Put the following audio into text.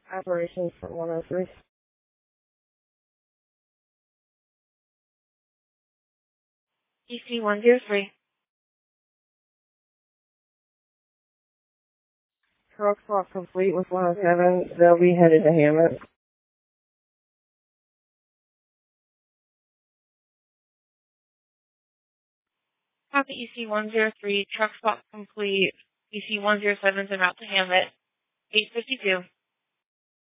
Operations for 103. EC 103. Truck swap complete with 107. They'll be headed to Hammett. Copy EC 103. Truck swap complete. EC 107 is en route to Hammett. 852.